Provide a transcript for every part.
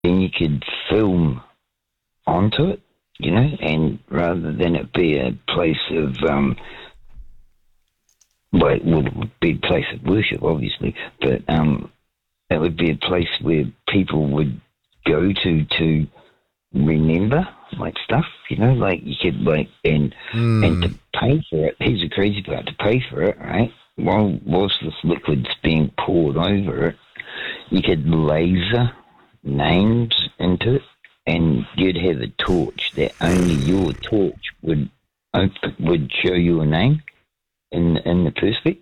then you could film onto it, and rather than it be a place of, it would be a place of worship, obviously, but it would be a place where people would go to remember, stuff, like you could, and to pay for it. Here's the crazy part, to pay for it, right? Whilst this liquid's being poured over it, you could laser names into it, and you'd have a torch that only your torch would show you a name in the perspex.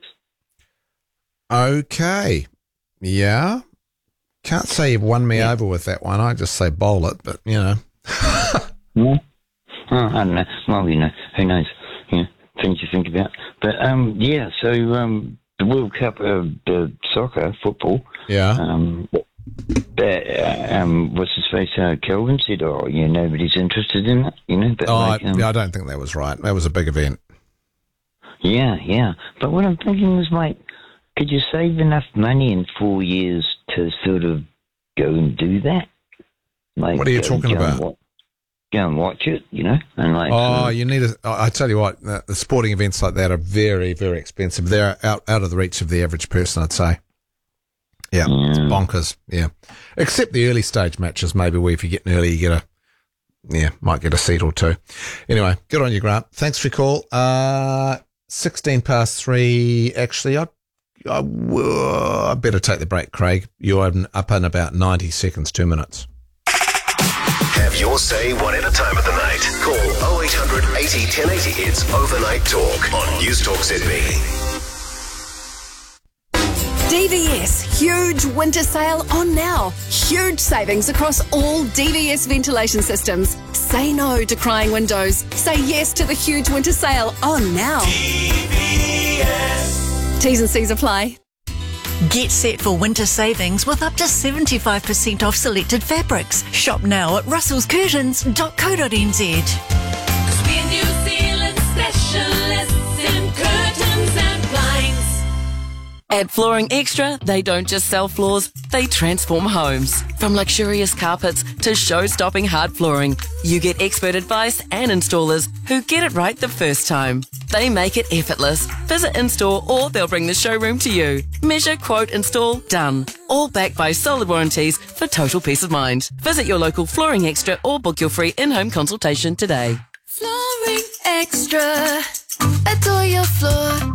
Okay. Yeah. Can't say you've won me over with that one. I just say bowl it, but, Yeah. I don't know. Well, who knows? Things to think about. But, so the World Cup, the soccer, football. Yeah. What's his face? Kelvin said, nobody's interested in it, But I don't think that was right. That was a big event. Yeah. But what I'm thinking is, could you save enough money in 4 years to sort of go and do that? What are you talking about? Go and watch it, and you need I tell you what, the sporting events like that are very, very expensive. They're out of the reach of the average person, I'd say. Yeah, it's bonkers. Yeah, except the early stage matches, maybe where if you get in early, you might get a seat or two. Anyway, good on you, Grant. Thanks for your call. 3:16. Actually, I better take the break, Craig. You're up in about 90 seconds, 2 minutes. Have your say one at a time of the night. Call 0800 80 1080. It's Overnight Talk on News Talk ZB. DVS huge winter sale on now. Huge savings across all DVS ventilation systems. Say no to crying windows. Say yes to the huge winter sale on now. DVS. T's and C's apply. Get set for winter savings with up to 75% off selected fabrics. Shop now at russellscurtains.co.nz. We're New Zealand specialists in curtains and blinds. At Flooring Extra, they don't just sell floors, they transform homes. From luxurious carpets to show-stopping hard flooring, you get expert advice and installers who get it right the first time. They make it effortless. Visit in-store or they'll bring the showroom to you. Measure, quote, install, done. All backed by solid warranties for total peace of mind. Visit your local Flooring Extra or book your free in-home consultation today. Flooring Extra. Adore your floor.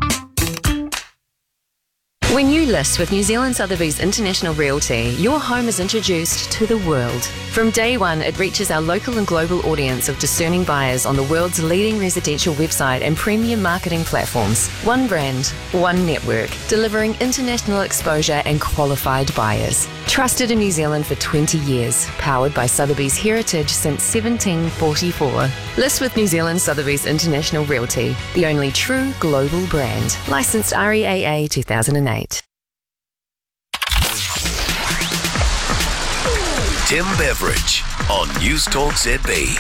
When you list with New Zealand Sotheby's International Realty, your home is introduced to the world. From day one, it reaches our local and global audience of discerning buyers on the world's leading residential website and premium marketing platforms. One brand, one network, delivering international exposure and qualified buyers. Trusted in New Zealand for 20 years, powered by Sotheby's heritage since 1744. List with New Zealand Sotheby's International Realty, the only true global brand. Licensed REAA 2008. Tim Beveridge on News Talk ZB.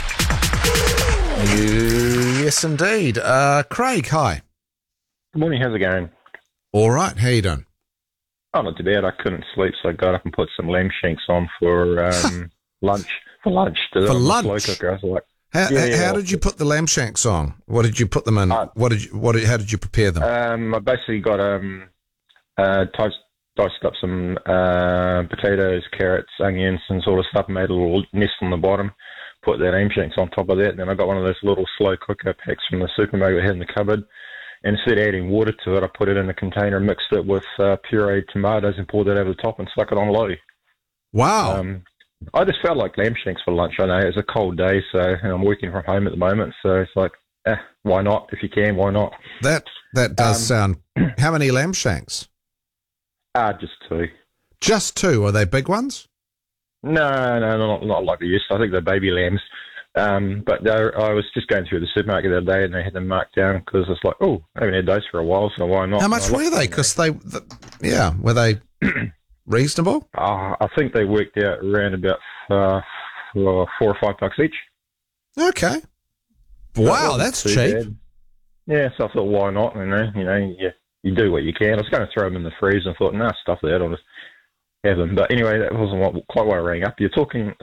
Yes, indeed. Craig, hi. Good morning. How's it going? All right. How you doing? Oh, not too bad. I couldn't sleep, so I got up and put some lamb shanks on for lunch. For lunch. For lunch? Slow cooker. I was like, how did you put the lamb shanks on? What did you put them in? How did you prepare them? I basically got diced up some potatoes, carrots, onions, and sort of stuff. Made a little nest on the bottom. Put the lamb shanks on top of that. And then I got one of those little slow cooker packs from the supermarket I had in the cupboard. And instead of adding water to it, I put it in a container, mixed it with pureed tomatoes, and poured that over the top and stuck it on low. Wow. I just felt like lamb shanks for lunch. I know it's a cold day, and I'm working from home at the moment, so it's like, why not? If you can, why not? That does sound... How many lamb shanks? Just two. Just two? Are they big ones? No, not like they used to. I think they're baby lambs. But I was just going through the supermarket the other day, and they had them marked down because it's like, I haven't had those for a while, so why not? How much were they? Because were they reasonable? I think they worked out around about $4 or $5 each. Okay. Wow, that's cheap. Bad. Yeah, so I thought, why not? You do what you can. I was going to throw them in the freezer and thought, stuff that. I'll just have them. But anyway, that wasn't quite why I rang up. You're talking